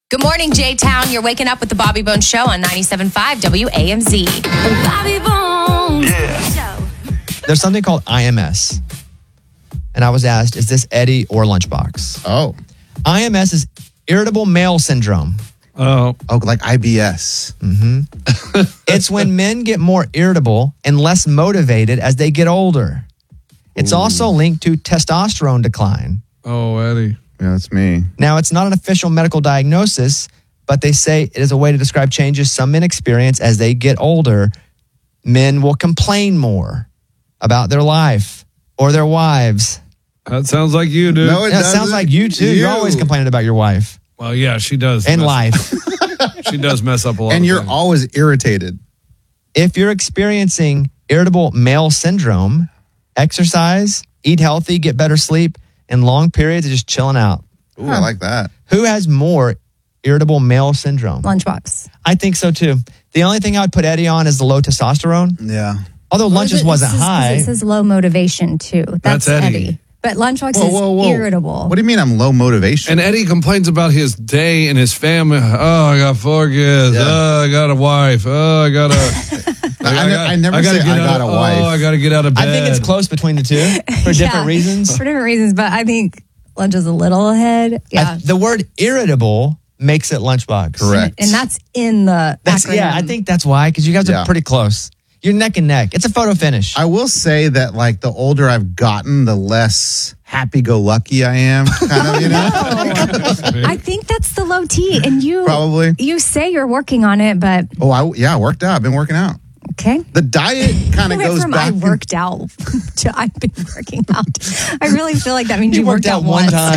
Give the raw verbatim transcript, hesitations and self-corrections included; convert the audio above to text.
Good morning, J-Town. You're waking up with the Bobby Bones Show on ninety-seven point five W A M Z. The Bobby Bones Show. There's something called I M S. And I was asked, is this Eddie or Lunchbox? Oh. I M S is irritable male syndrome. Oh. Oh, like I B S. Mm-hmm. It's when men get more irritable and less motivated as they get older. It's Ooh. also linked to testosterone decline. Oh, Eddie. Yeah, that's me. Now, it's not an official medical diagnosis, but they say it is a way to describe changes some men experience as they get older. Men will complain more about their life or their wives. That sounds like you, dude. No, it That doesn't. sounds like you, too. You. You're always complaining about your wife. Well, yeah, she does. And mess life. Up. She does mess up a lot. And of you're things. always irritated. If you're experiencing irritable male syndrome, exercise, eat healthy, get better sleep, and long periods of just chilling out. Ooh, huh. I like that. Who has more irritable male syndrome? Lunchbox. I think so, too. The only thing I would put Eddie on is the low testosterone. Yeah. Although Lunches wasn't this is, high. This is low motivation, too. That's, That's Eddie. Eddie. But Lunchbox Whoa, whoa, whoa. is irritable. What do you mean I'm low motivation? And Eddie complains about his day and his family. Oh, I got four kids. Yeah. Oh, I got a wife. Oh, I got a... I, I, ne- I never gotta say get I out got of, a wife. Oh, I got to get out of bed. I think it's close between the two for different Yeah, reasons. For different reasons, but I think Lunch is a little ahead. Yeah. I, the word irritable makes it Lunchbox. Correct. And, and that's in the That's, acronym. yeah, I think that's why, because you guys Yeah. are pretty close. You're neck and neck. It's a photo finish. I will say that, like, the older I've gotten, the less happy-go-lucky I am, kind of, you know? I think that's the low T. And you Probably. you say you're working on it, but Oh, I, yeah, I worked out. I've been working out. okay. The diet kind I of went goes from back. I worked out to I've been working out. I really feel like that means you, You worked out one once. time.